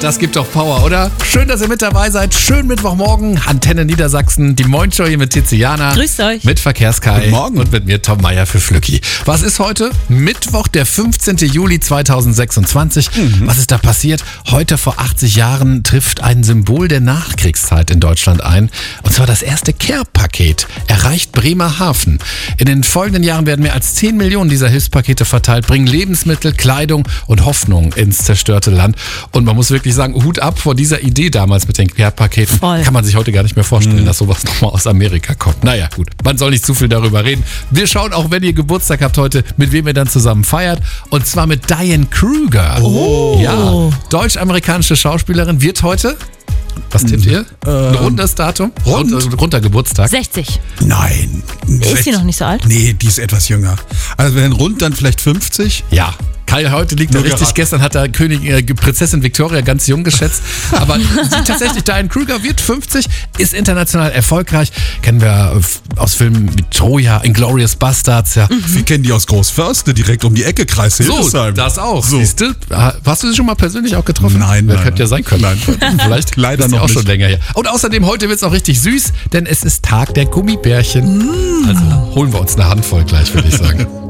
das gibt doch Power, oder? Schön, dass ihr mit dabei seid. Schönen Mittwochmorgen. Antenne Niedersachsen. Die Moin Show hier mit Tiziana. Grüßt euch. Mit Verkehrskai. Guten Morgen. Und mit mir Tom Meier für Flücki. Was ist heute? Mittwoch, der 15. Juli 2026. Was ist da passiert? Heute vor 80 Jahren trifft ein Symbol der Nachkriegszeit in Deutschland ein. Und zwar das erste Care-Paket erreicht Bremerhaven. In den folgenden Jahren werden mehr als 10 Millionen dieser Hilfspakete verteilt, bringen Lebensmittel, Kleidung und Hoffnung ins zerstörte Land. Und man muss wirklich sagen, Hut ab vor dieser Idee damals mit den Care-Paketen. Voll. Kann man sich heute gar nicht mehr vorstellen, dass sowas nochmal aus Amerika kommt. Naja, gut. Man soll nicht zu viel darüber reden. Wir schauen auch, wenn ihr Geburtstag habt heute, mit wem ihr dann zusammen feiert. Und zwar mit Diane Kruger. Oh. Ja, deutsch-amerikanische Schauspielerin wird heute... Was tippt ihr? Ein rundes Datum? Runder Geburtstag? 60. Nein. Ist sie noch nicht so alt? Nee, die ist etwas jünger. Also wenn rund, dann vielleicht 50. Ja. Kai, heute liegt er Nur richtig. geraten. Gestern hat er Prinzessin Victoria ganz jung geschätzt. Aber sie tatsächlich, Diane Kruger wird 50, ist international erfolgreich. Kennen wir aus Filmen wie Troja, Inglourious Bastards. Ja. Wir kennen die aus Großförste, direkt um die Ecke, Kreis So, Hildesheim. das auch. So. Siehst du? Hast du sie schon mal persönlich auch getroffen? Nein, Wer nein, könnte ja sein können. Nein. Vielleicht Leider ist ja noch auch schon nicht. länger her. Und außerdem, heute wird es auch richtig süß, denn es ist Tag der Gummibärchen. Also holen wir uns eine Handvoll gleich, würde ich sagen.